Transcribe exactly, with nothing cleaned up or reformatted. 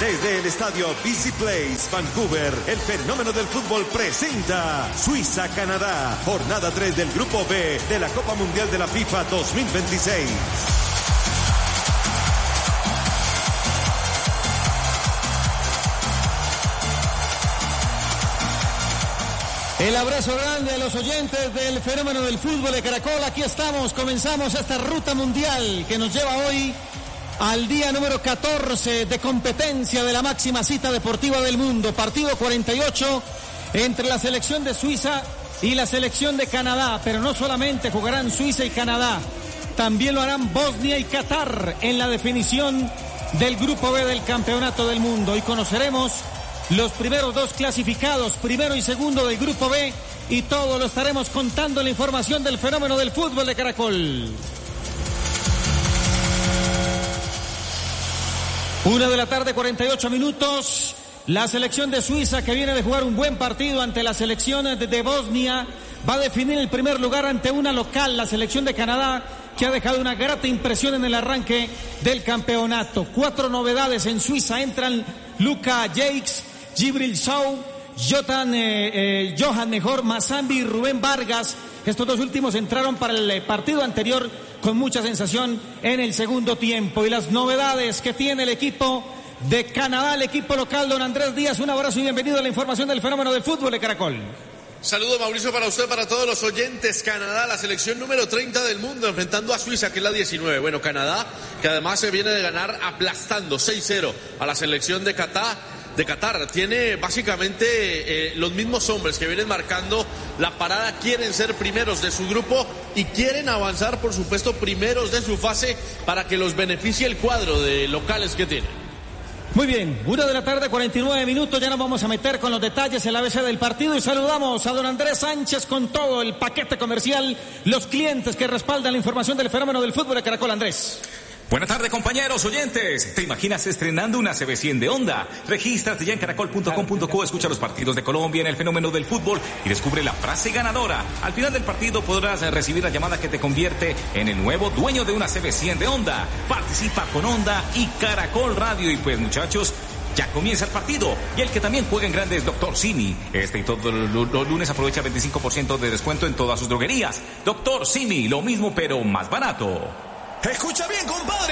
Desde el estadio B C Place, Vancouver, el fenómeno del fútbol presenta Suiza-Canadá, jornada tres del Grupo B de la Copa Mundial de la FIFA dos mil veintiséis. El abrazo grande a los oyentes del fenómeno del fútbol de Caracol. Aquí estamos, comenzamos esta ruta mundial que nos lleva hoy al día número catorce de competencia de la máxima cita deportiva del mundo. Partido cuarenta y ocho entre la selección de Suiza y la selección de Canadá. Pero no solamente jugarán Suiza y Canadá, también lo harán Bosnia y Qatar en la definición del Grupo B del Campeonato del Mundo. Y conoceremos los primeros dos clasificados, primero y segundo del Grupo B, y todo lo estaremos contando en la información del fenómeno del fútbol de Caracol. Una de la tarde, cuarenta y ocho minutos. La selección de Suiza, que viene de jugar un buen partido ante la selección de, de Bosnia, va a definir el primer lugar ante una local, la selección de Canadá, que ha dejado una grata impresión en el arranque del campeonato. Cuatro novedades en Suiza: entran Luka Jakes, Gibril Shaw, Jotan, eh, eh, Johan mejor, Mazambi y Rubén Vargas. Estos dos últimos entraron para el partido anterior con mucha sensación en el segundo tiempo. Y las novedades que tiene el equipo de Canadá, el equipo local. Don Andrés Díaz, un abrazo y bienvenido a la información del fenómeno del fútbol de Caracol. Saludo, Mauricio, para usted, para todos los oyentes. Canadá, la selección número treinta del mundo, enfrentando a Suiza, que es la diecinueve. Bueno, Canadá, que además se viene de ganar aplastando seis cero a la selección de Qatar. de Qatar, tiene básicamente eh, los mismos hombres que vienen marcando la parada, quieren ser primeros de su grupo y quieren avanzar, por supuesto, primeros de su fase para que los beneficie el cuadro de locales que tienen. Muy bien, una de la tarde, cuarenta y nueve minutos, ya nos vamos a meter con los detalles en la A B C del partido y saludamos a don Andrés Sánchez con todo el paquete comercial, los clientes que respaldan la información del fenómeno del fútbol de Caracol. Andrés. Buenas tardes, compañeros oyentes. ¿Te imaginas estrenando una C B cien de Honda? Regístrate ya en caracol punto com punto co, escucha los partidos de Colombia en el fenómeno del fútbol y descubre la frase ganadora. Al final del partido podrás recibir la llamada que te convierte en el nuevo dueño de una C B cien de Honda. Participa con Honda y Caracol Radio. Y pues, muchachos, ya comienza el partido. Y el que también juega en grande es Doctor Simi. Este y todos los lunes aprovecha veinticinco por ciento de descuento en todas sus droguerías. Doctor Simi, lo mismo pero más barato. Escucha bien, compadre.